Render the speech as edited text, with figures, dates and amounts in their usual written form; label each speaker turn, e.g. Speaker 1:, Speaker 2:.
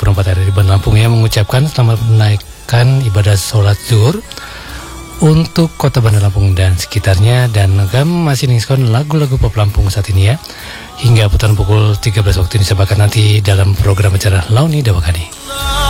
Speaker 1: seperempat hari di Bandar Lampung ya, mengucapkan selamat menaikkan ibadah sholat zuhur untuk kota Bandar Lampung dan sekitarnya. Dan kami masih mengingskan lagu-lagu pop Lampung saat ini ya, hingga putaran pukul 13 waktu Indonesia Barat nanti dalam program acara Launi Dawakani.